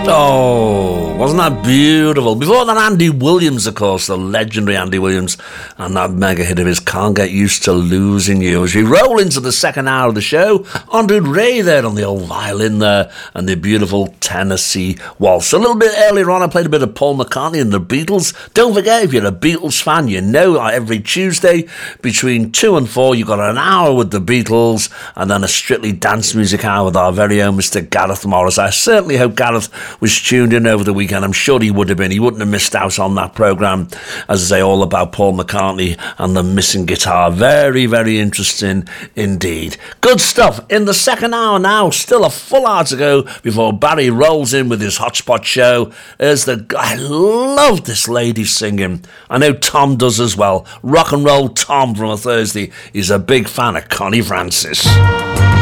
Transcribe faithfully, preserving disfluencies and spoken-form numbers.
Oh, wasn't that beautiful? Before that, Andy Williams, of course, the legendary Andy Williams, and that mega hit of his, Can't Get Used to Losing You. As we roll into the second hour of the show, Andre Ray there on the old violin there, and the beautiful Tennessee Waltz. A little bit earlier on, I played a bit of Paul McCartney and the Beatles. Don't forget, if you're a Beatles fan, you know that every Tuesday between two and four, you've got an hour with the Beatles, and then a strictly dance music hour with our very own Mister Gareth Morris. I certainly hope Gareth was tuned in over the weekend. I'm sure he would have been. He wouldn't have missed out on that programme, as I say, all about Paul McCartney and the missing guitar. Very, very interesting indeed. Good stuff. In the second hour now, still a full hour to go before Barry rolls in with his Hotspot show. There's the... I love this lady singing. I know Tom does as well. Rock and Roll Tom from a Thursday. He's a big fan of Connie Francis.